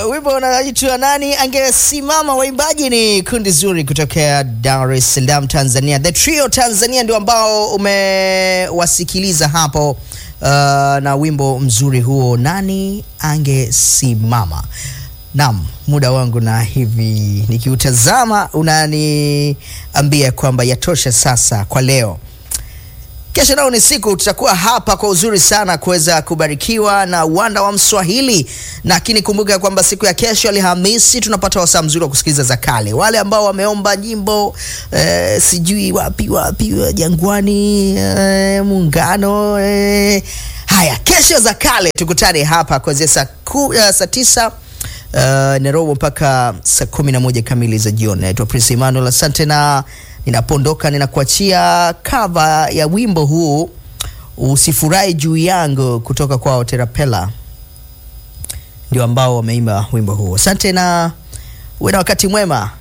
Wimbo unaitwa nani angesimama. Waimbaji ni kundi zuri kutokea Dar es Salaam, Tanzania. The Trio Tanzania ndio ambao umewasikiliza hapo, na wimbo mzuri huo, nani angesimama. Naam, muda wangu na hivi nikiutazama unaniambia kwamba yatosha sasa kwa leo. Kesho nao ni siku tutakuwa hapa kwa uzuri sana kuweza kubarikiwa na uwanda wa Mswahili. Lakini kumbuka kwamba siku ya kesho Alhamisi tunapata wasaa mzuri wa kusikiliza za kale. Wale ambao wameomba nyimbo sijui wapi Jangwani, Muungano, haya kesho za kale tukutane hapa kuanzia saa 9 Nairobi mpaka saa 11 kamili za jioni. Naitwa Prince Emmanuel, asante, na ninapondoka ninakuachia cover ya wimbo huu Usifurahi Juu Yangu kutoka kwa Terapela, ndio ambao wameimba wimbo huu. Asante na uwe na wakati mwema.